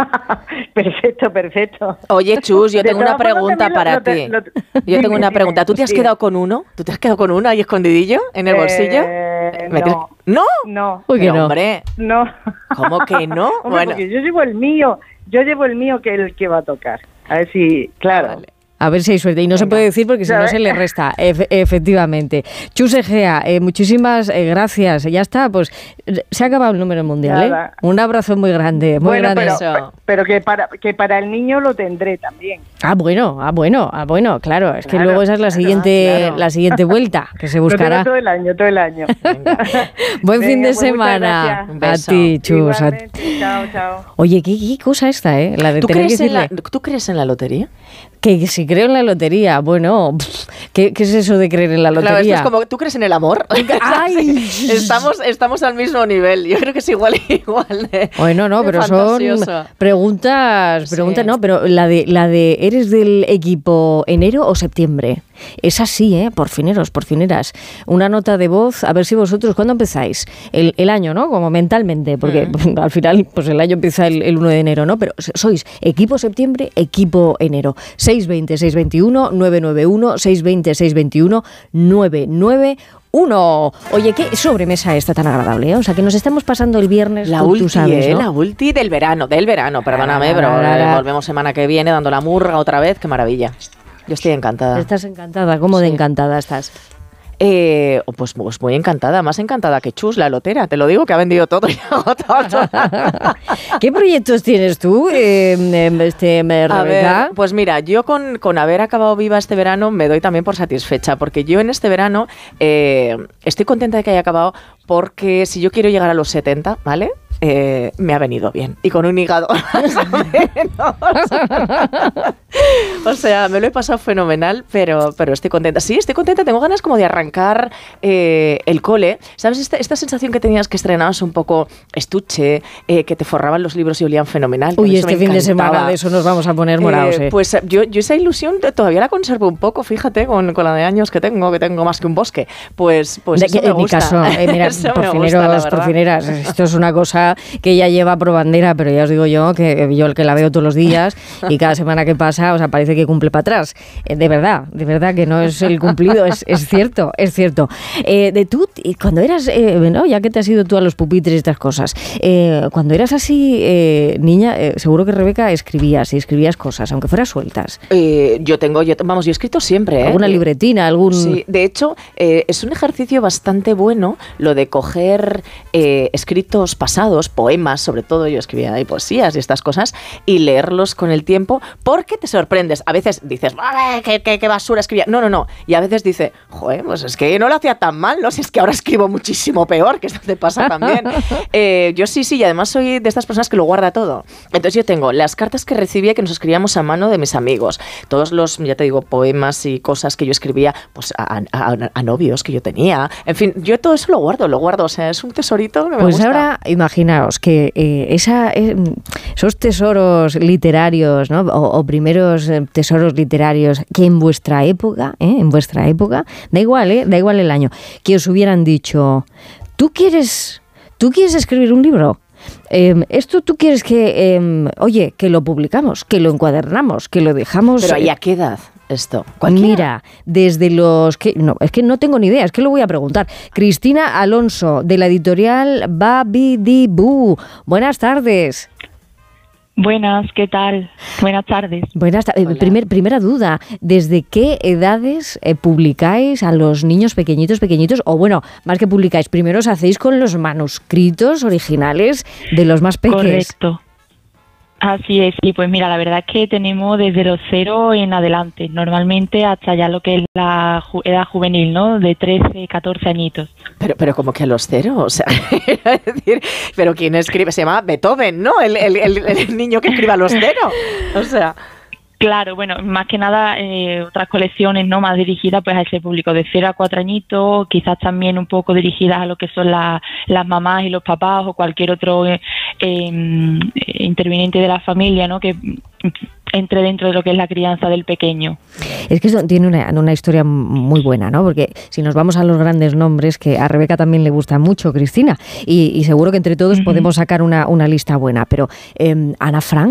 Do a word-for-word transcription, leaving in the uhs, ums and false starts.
Perfecto, perfecto. Oye, Chus, yo tengo una pregunta para lo, ti. Lo, lo, yo tengo una pregunta. ¿Tú te has quedado con uno? ¿Tú te has quedado con uno ahí escondidillo en el bolsillo? Eh, no. ¿No? No. Uy, no. Hombre. No. ¿Cómo que no? Hombre, bueno. Porque yo llevo el mío. Yo llevo el mío que es el que va a tocar. A ver si, claro. Vale. A ver si hay suerte. Y no Venga. se puede decir porque si no se le resta, Efe, efectivamente. Chus Egea, eh, muchísimas eh, gracias. Ya está, pues se ha acabado el número mundial. ¿eh? Un abrazo muy grande, muy bueno, grande. Pero, pero que, para, que para el niño lo tendré también. Ah, bueno, ah, bueno, ah, bueno, claro. Es claro, que luego esa es la claro, siguiente, claro. la siguiente vuelta que se buscará. Lo todo el año, todo el año. Buen Venga, fin de pues semana. Un beso. A ti, Chus. Chao, chao. Oye, ¿qué, qué cosa esta, eh? La de ¿Tú, tener crees que decirle... en la, ¿Tú crees en la lotería? Que si creo en la lotería, bueno, ¿qué, qué es eso de creer en la lotería? Claro, esto es como, ¿tú crees en el amor? ¡Ay! estamos, estamos al mismo nivel, yo creo que es igual, igual de Bueno, no, pero fantasioso. Son preguntas, preguntas, sí. no, pero la de, la de, ¿eres del equipo enero o septiembre? Es así, ¿eh? Por fineros, por fineras. Una nota de voz, a ver si vosotros, ¿cuándo empezáis? El, el año, ¿no? Como mentalmente, porque mm. al final, pues el año empieza el, el uno de enero, ¿no? Pero sois equipo septiembre, equipo enero. seis veinte, seis veintiuno, nueve noventa y uno, seis veinte, seis veintiuno, nueve noventa y uno. Oye, qué sobremesa esta tan agradable, ¿eh? O sea, que nos estamos pasando el viernes, la tú, ulti, tú sabes, ¿no? La ulti del verano, del verano, perdóname, ah, pero la, la, la. volvemos semana que viene dando la murga otra vez, qué maravilla. Yo estoy encantada. Estás encantada, ¿cómo sí. de encantada estás? Eh, pues, pues muy encantada, más encantada que Chus, la lotera, te lo digo, que ha vendido todo y ha agotado. ¿Qué proyectos tienes tú, eh, este, Rebeca? A ver, pues mira, yo con, con haber acabado viva este verano me doy también por satisfecha, porque yo en este verano eh, estoy contenta de que haya acabado, porque si yo quiero llegar a los setenta, ¿vale?, Eh, me ha venido bien. Y con un hígado más o menos. O sea, me lo he pasado fenomenal, pero, pero estoy contenta. Sí, estoy contenta. Tengo ganas como de arrancar eh, el cole. ¿Sabes? Esta, esta sensación que tenías que estrenabas un poco estuche, eh, que te forraban los libros y olían fenomenal. Uy, este fin de semana de eso nos vamos a poner morados. Eh, eh. Pues yo, yo esa ilusión todavía la conservo un poco, fíjate, con, con la de años que tengo, que tengo más que un bosque. Pues, pues de, eso que, me en gusta. mi caso, eh, mira, porcineros, porcineras, esto es una cosa que ella lleva por bandera, pero ya os digo yo que yo el que la veo todos los días y cada semana que pasa, o sea, parece que cumple para atrás. Eh, de verdad, de verdad que no es el cumplido, es, es cierto, es cierto. Eh, de tú, cuando eras, eh, ¿no? Ya que te has ido tú a los pupitres y estas cosas, eh, cuando eras así, eh, niña, eh, seguro que Rebeca escribías y escribías cosas, aunque fueran sueltas. Eh, yo tengo, yo, vamos, yo he escrito siempre. ¿eh? ¿Alguna libretina? algún Sí, de hecho, eh, es un ejercicio bastante bueno lo de coger eh, escritos pasados, poemas, sobre todo yo escribía ahí poesías y estas cosas, y leerlos con el tiempo, porque te sorprendes. A veces dices, ¿qué, qué, qué basura escribía? No, no, no. Y a veces dice, joder, pues es que no lo hacía tan mal, ¿no? Si es que ahora escribo muchísimo peor, que esto te pasa también. eh, yo sí, sí, y además soy de estas personas que lo guarda todo. Entonces yo tengo las cartas que recibía, que nos escribíamos a mano de mis amigos, todos los, ya te digo, poemas y cosas que yo escribía pues a, a, a novios que yo tenía. En fin, yo todo eso lo guardo, lo guardo. O sea, es un tesorito que me pues gusta. Pues ahora, imaginaos que eh, esa, eh, esos tesoros literarios, ¿no? o, o primeros tesoros literarios que en vuestra época, ¿eh? en vuestra época, da igual, ¿eh? da igual el año, que os hubieran dicho, ¿tú quieres, tú quieres escribir un libro? Eh, esto tú quieres que, eh, oye, que lo publicamos, que lo encuadernamos, que lo dejamos... Pero ¿y a qué edad esto? ¿Cualquiera? Mira, desde los... que no, es que no tengo ni idea, es que lo voy a preguntar. Cristina Alonso, de la editorial Babidi-Boo. Buenas tardes. Buenas, ¿qué tal? Buenas tardes. Buenas tardes. Primer, primera duda, ¿desde qué edades eh, publicáis a los niños pequeñitos, pequeñitos? O bueno, más que publicáis, primero os hacéis con los manuscritos originales de los más pequeños. Correcto. Así es, y pues mira, la verdad es que tenemos desde los cero en adelante, normalmente hasta ya lo que es la ju- edad juvenil, ¿no? De trece, catorce añitos. Pero, pero como que a los cero, o sea, es decir, pero ¿quién escribe? Se llama Beethoven, ¿no? El, el, el, el niño que escribe a los cero, o sea... Claro, bueno, más que nada eh, otras colecciones no más dirigidas pues a ese público de cero a cuatro añitos, quizás también un poco dirigidas a lo que son la, las mamás y los papás o cualquier otro eh, eh, interviniente de la familia, ¿no? Que entre dentro de lo que es la crianza del pequeño. Es que eso tiene una, una historia muy buena, ¿no? Porque si nos vamos a los grandes nombres, que a Rebeca también le gusta mucho, Cristina, y, y seguro que entre todos uh-huh. podemos sacar una, una lista buena, pero eh, Ana Frank,